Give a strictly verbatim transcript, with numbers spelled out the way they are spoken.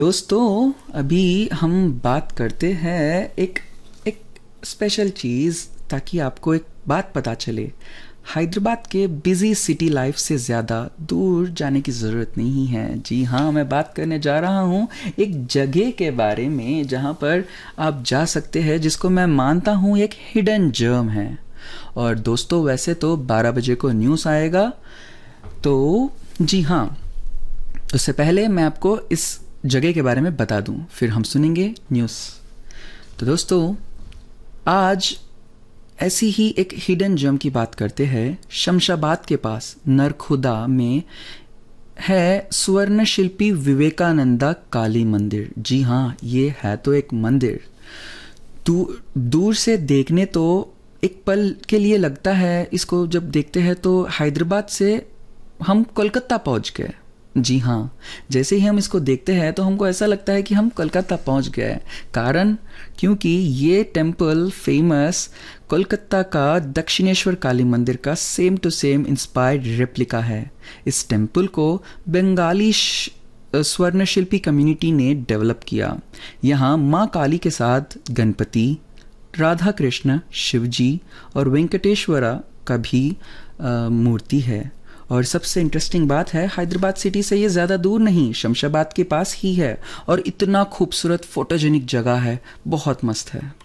दोस्तों, अभी हम बात करते हैं एक एक स्पेशल चीज़, ताकि आपको एक बात पता चले। हैदराबाद के बिजी सिटी लाइफ से ज़्यादा दूर जाने की ज़रूरत नहीं है। जी हाँ, मैं बात करने जा रहा हूँ एक जगह के बारे में जहाँ पर आप जा सकते हैं, जिसको मैं मानता हूँ एक हिडन जर्म है। और दोस्तों, वैसे तो बारह बजे को न्यूज़ आएगा, तो जी हाँ, उससे पहले मैं आपको इस जगह के बारे में बता दूं, फिर हम सुनेंगे न्यूज़। तो दोस्तों, आज ऐसी ही एक हिडन जेम की बात करते हैं। शमशाबाद के पास नरखुदा में है स्वर्ण शिल्पी विवेकानंदा काली मंदिर। जी हाँ, ये है तो एक मंदिर। दूर दूर से देखने तो एक पल के लिए लगता है, इसको जब देखते हैं तो हैदराबाद से हम कोलकाता पहुंच गए। जी हाँ, जैसे ही हम इसको देखते हैं तो हमको ऐसा लगता है कि हम कोलकाता पहुंच गए। कारण क्योंकि ये टेम्पल फेमस कोलकाता का दक्षिणेश्वर काली मंदिर का same to same inspired replica है। इस टेम्पल को बंगाली स्वर्ण शिल्पी कम्युनिटी ने डेवलप किया। यहाँ माँ काली के साथ गणपति, राधा कृष्ण, शिवजी और वेंकटेश्वरा का भी आ, मूर्ति है। और सबसे इंटरेस्टिंग बात है, हैदराबाद सिटी से ये ज़्यादा दूर नहीं, शमशाबाद के पास ही है। और इतना खूबसूरत फोटोजेनिक जगह है, बहुत मस्त है।